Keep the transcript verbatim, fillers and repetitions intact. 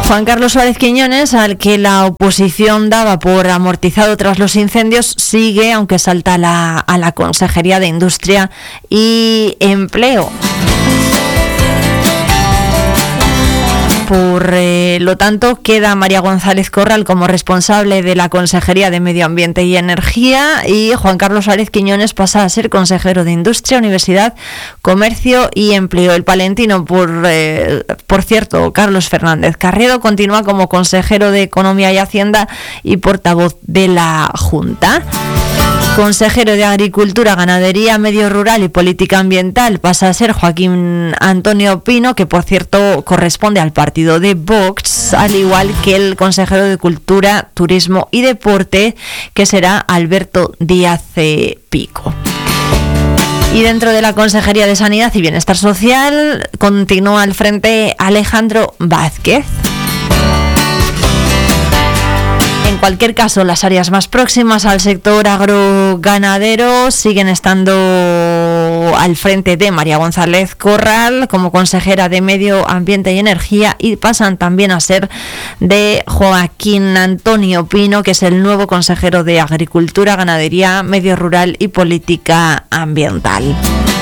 Juan Carlos Suárez Quiñones, al que la oposición daba por amortizado tras los incendios, sigue, aunque salta a la, a la Consejería de Industria y Empleo. Por eh, lo tanto, queda María González Corral como responsable de la Consejería de Medio Ambiente y Energía, y Juan Carlos Suárez Quiñones pasa a ser consejero de Industria, Universidad, Comercio y Empleo. El palentino, por, eh, por cierto, Carlos Fernández Carriedo, continúa como consejero de Economía y Hacienda y portavoz de la Junta. Consejero de Agricultura, Ganadería, Medio Rural y Política Ambiental pasa a ser Joaquín Antonio Pino, que por cierto corresponde al partido de Vox, al igual que el consejero de Cultura, Turismo y Deporte, que será Alberto Díaz Pico. Y dentro de la Consejería de Sanidad y Bienestar Social continúa al frente Alejandro Vázquez. En cualquier caso, las áreas más próximas al sector agroganadero siguen estando al frente de María González Corral como consejera de Medio Ambiente y Energía, y pasan también a ser de Joaquín Antonio Pino, que es el nuevo consejero de Agricultura, Ganadería, Medio Rural y Política Ambiental.